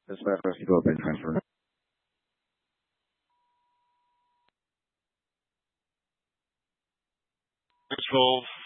This is for us to go up and transfer. Control